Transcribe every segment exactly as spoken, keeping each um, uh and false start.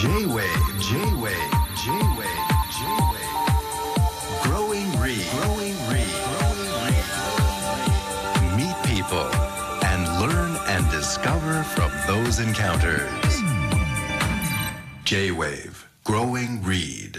J-Wave J-Wave J-Wave J-Wave Growing Reed Growing Reed Meet people and learn and discover from those encounters. J-Wave Growing Reed。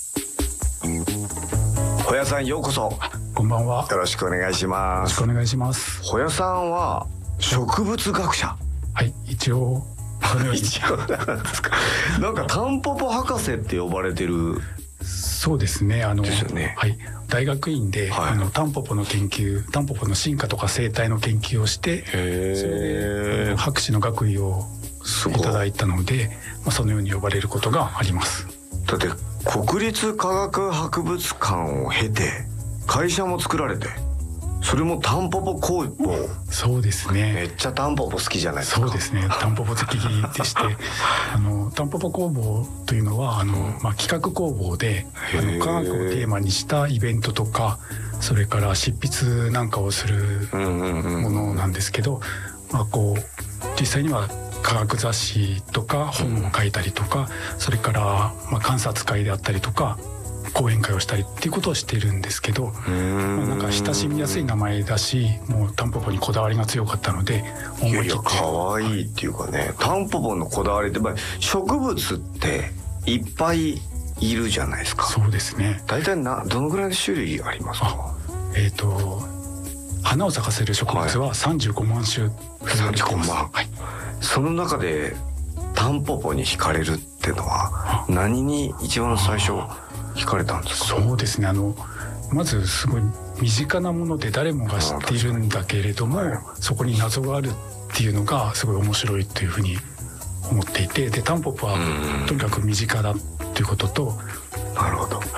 ホヤさんようこそ。 こんばんは。 よろしくお願いします。 よろしくお願いします。 ホヤさんは植物学者。 はい、一応そのように一応なんですか。なんかタンポポ博士って呼ばれてる。 そうですね。あのですよね。 はい、大学院で、はい、あのタンポポの研究、タンポポの進化とか生態の研究をして、 へそれで博士の学位をいただいたので、まあ、そのように呼ばれることがあります。 だって国立科学博物館を経て会社も作られて、それもタンポポ工房。 そうですね。 めっちゃタンポポ好きじゃないですか。 そうですね。タンポポ好きでしてあのタンポポ工房というのはあの、まあ、企画工房であの科学をテーマにしたイベントとか、それから執筆なんかをするものなんですけど、まあ、こう実際には科学雑誌とか本を書いたりとか、それからまあ観察会であったりとか講演会をしたりっていうことをしているんですけど、まあ、なんか親しみやすい名前だし、もうタンポポにこだわりが強かったので思い切って。いやいや可愛いっていうかね、タンポポのこだわりって、まあ、植物っていっぱいいるじゃないですか。 そうですね。 大体などのぐらいの種類ありますか？ えっと花を咲かせる植物はさんじゅうごまんしゅうさんじゅうごまん、はい、その中でタンポポに惹かれるっていうのは何に一番最初惹かれたんですか？ そうですね。あのまずすごい身近なもので誰もが知っているんだけれども、そこに謎があるっていうのがすごい面白いというふうに思っていて、でタンポポはとにかく身近だということと。 なるほど、はい、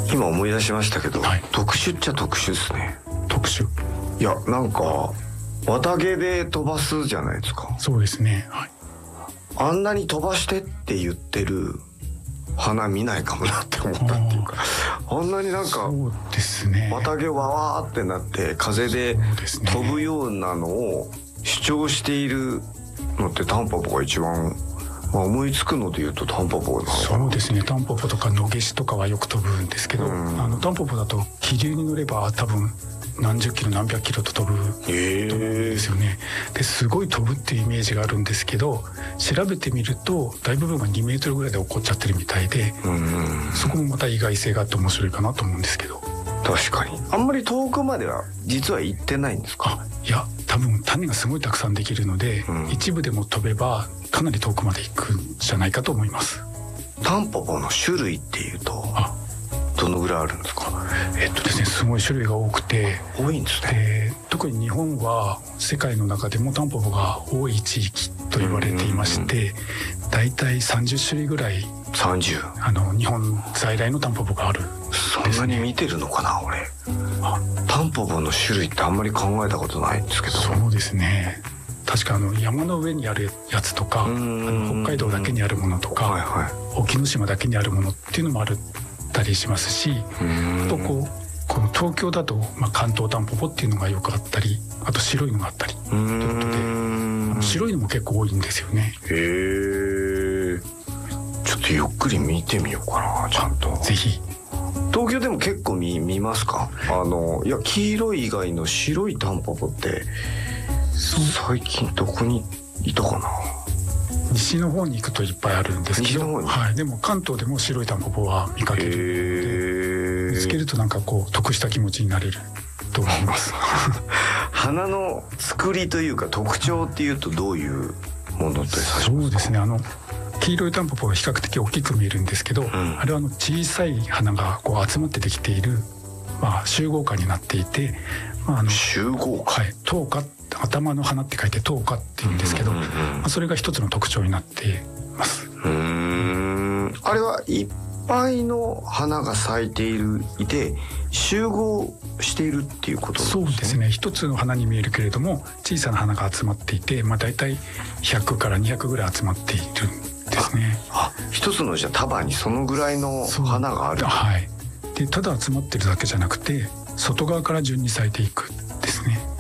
今思い出しましたけど、はい、特殊っちゃ特殊ですね。 特殊。 いやなんか綿毛で飛ばすじゃないですか。 そうですね、はい、 あんなに飛ばしてって言ってる花見ないかもなって思ったっていうか、あんなになんかそうですね、 綿毛わわーってなって風で飛ぶようなのを主張しているのってタンポポが一番、まあ、思いつくので言うとタンポポなのかな。 そうですね。タンポポとかノゲシとかはよく飛ぶんですけど、あのタンポポだと気流に乗れば多分何十キロ何百キロと飛ぶと思うんですよね。ですごい飛ぶっていうイメージがあるんですけど、調べてみると大部分がにメートルぐらいで起こっちゃってるみたいで、そこもまた意外性があって面白いかなと思うんですけど。 確かにあんまり遠くまでは実は行ってないんですか？ いや多分種がすごいたくさんできるので、うん、一部でも飛べばかなり遠くまで行くんじゃないかと思います。 タンポポの種類っていうとどのぐらいあるんですか？ えっとですね、すごい種類が多くて。 多いんですね。 特に日本は世界の中でもタンポポが多い地域と言われていまして、だいたいさんじゅっしゅるいぐらいさんじゅうあの日本在来のタンポポがある、ね、 そんなに見てるのかな俺。あ、タンポポの種類ってあんまり考えたことないんですけど。 そうですね。確かあの山の上にあるやつとか、あの北海道だけにあるものとか、はいはい、沖ノ島だけにあるものっていうのもあるたりしますし、あとこうこの東京だと、まあ、関東タンポポっていうのがよくあったり、あと白いのがあったりということで、あの白いのも結構多いんですよね。 へえ。ちょっとゆっくり見てみようかな、ちゃんと。 ぜひ。 東京でも結構 見, 見ますか？あのいや黄色い以外の白いタンポポって最近どこにいたかな。 西の方に行くといっぱいあるんですけど、はい、でも関東でも白いタンポポは見かけるので、見つけるとなんかこう得した気持ちになれると思います花の作りというか特徴っていうとどういうものと指しますか？ そうですね、あの黄色いタンポポは比較的大きく見えるんですけど、うん、あれはあの小さい花がこう集まってできている、まあ、集合花になっていて、まあ、あの集合花、 はい、頭花、頭の花って書いて頭花っていうんですけど、うんうんうん、まあ、それが一つの特徴になっています。 うーん、あれはいっぱいの花が咲いているいて集合しているっていうことなんですね。 そうですね。一つの花に見えるけれども小さな花が集まっていて、まあ、だいたいひゃくからにひゃくぐらい集まっているんですね。 あ、一つのじゃ束にそのぐらいの花がある。 はい。でただ集まってるだけじゃなくて外側から順に咲いていくですね。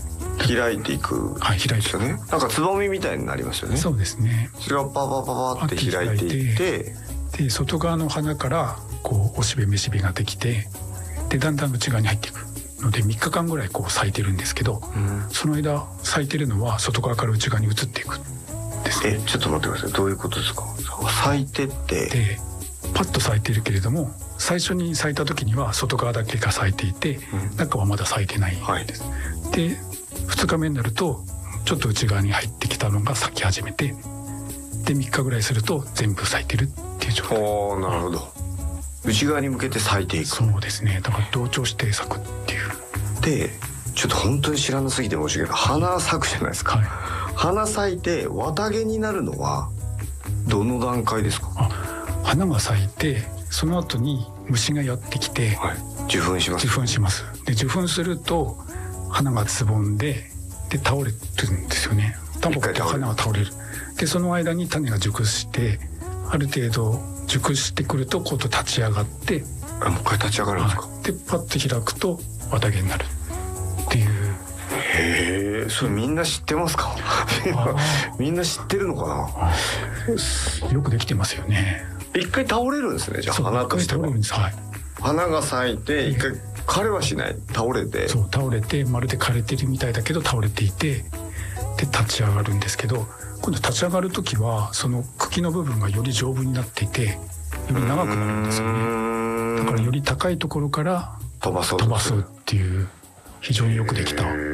開いていくはい、開いてですよね。なんかつぼみみたいになりますよね。 そうですね。 それがパパパパって開いていってで外側の花からこうおしべめしべができて、でだんだん内側に入っていくのでみっかかんぐらいこう咲いてるんですけど、 うん、 その間咲いてるのは外側から内側に移っていくんですね。 えちょっと待ってください。どういうことですか？咲いてってでパッと咲いてるけれども、最初に咲いた時には外側だけが咲いていて、うん、中はまだ咲いてないんです、はい、でふつかめになるとちょっと内側に入ってきたのが咲き始めて、でみっかぐらいすると全部咲いてるっていう状態。 おー、なるほど。内側に向けて咲いていく。 そうですね。だから同調して咲くっていう。 でちょっと本当に知らなすぎて申し訳ない。花咲くじゃないですか、はい、花咲いて綿毛になるのはどの段階ですか？ あ、花が咲いてその後に虫がやってきて、 はい、受粉します。 受粉します。で受粉すると花がつぼんでで倒れるんですよね。タンポポって花が倒れる。でその間に種が熟してある程度熟してくると今度立ち上がって、 あ、もう一回立ち上がるんですか？ はい、でパッと開くと綿毛になるっていう。 へえ、それみんな知ってますか？みんな知ってるのかな？よくできてますよね。 一回倒れるんですね。じゃあ花としては。はい、花が咲いて一回枯れはしない。倒れて。 そう倒れてまるで枯れてるみたいだけど倒れていて、で立ち上がるんですけど、今度立ち上がる時はその茎の部分がより丈夫になっていてより長くなるんですよね。だからより高いところから飛ばそう飛ばそうっていう非常によくできた